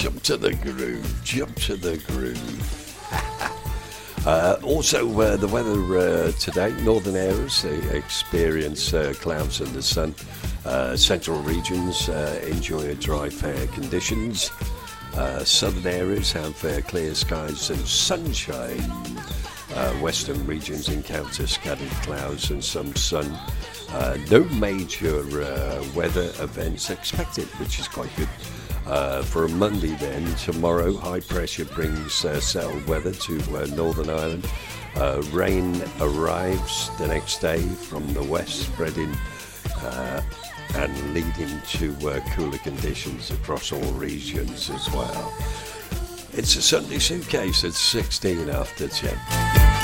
jump to the groove, jump to the groove. Also, the weather today, northern areas, they experience clouds and the sun. Central regions enjoy dry, fair conditions. Southern areas have clear skies and sunshine. Western regions encounter scattered clouds and some sun. No major weather events expected, which is quite good. For a Monday then, tomorrow, high pressure brings settled weather to Northern Ireland. Rain arrives the next day from the west, spreading and leading to cooler conditions across all regions as well. It's a Sunday Suitcase at 16 after 10.